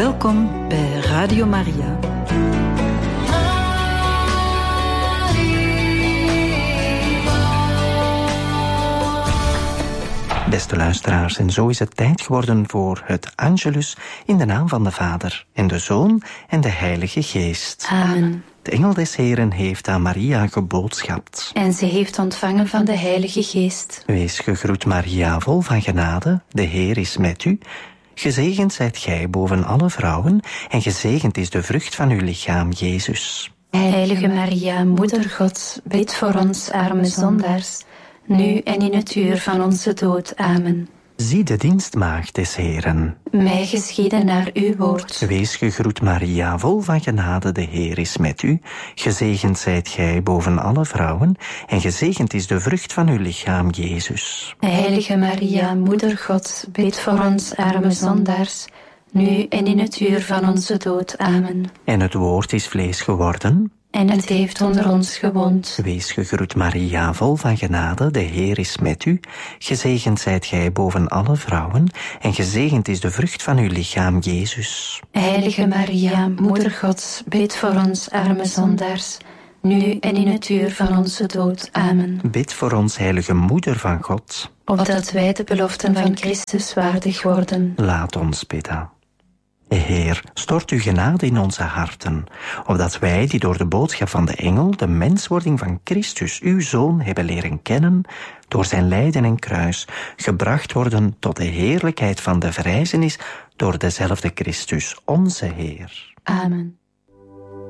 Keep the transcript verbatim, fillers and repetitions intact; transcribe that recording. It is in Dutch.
Welkom bij Radio Maria. Beste luisteraars, en zo is het tijd geworden voor het Angelus in de naam van de Vader en de Zoon en de Heilige Geest. Amen. De engel des Heren heeft aan Maria geboodschapt. En ze heeft ontvangen van de Heilige Geest. Wees gegroet Maria, vol van genade, de Heer is met u. Gezegend zijt gij boven alle vrouwen, en gezegend is de vrucht van uw lichaam, Jezus. Heilige Maria, Moeder Gods, bid voor ons arme zondaars, nu en in het uur van onze dood. Amen. Zie de dienstmaagd des Heren. Mij geschieden naar uw woord. Wees gegroet Maria, vol van genade, de Heer is met u. Gezegend zijt gij boven alle vrouwen, en gezegend is de vrucht van uw lichaam, Jezus. Heilige Maria, Moeder Gods, bid voor ons arme zondaars, nu en in het uur van onze dood. Amen. En het woord is vlees geworden. En het heeft onder ons gewoond. Wees gegroet Maria, vol van genade, de Heer is met u. Gezegend zijt gij boven alle vrouwen, en gezegend is de vrucht van uw lichaam, Jezus. Heilige Maria, Moeder Gods, bid voor ons arme zondaars, nu en in het uur van onze dood. Amen. Bid voor ons, heilige Moeder van God, opdat wij de beloften van Christus waardig worden. Laat ons bidden. Heer, stort uw genade in onze harten, opdat wij, die door de boodschap van de engel de menswording van Christus, uw Zoon, hebben leren kennen, door zijn lijden en kruis, gebracht worden tot de heerlijkheid van de verrijzenis door dezelfde Christus, onze Heer. Amen.